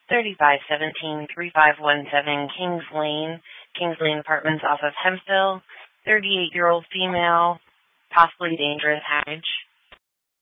3517-3517 Kings Lane Apartments off of Hemphill. 38-year-old female, possibly dangerous, Hammage.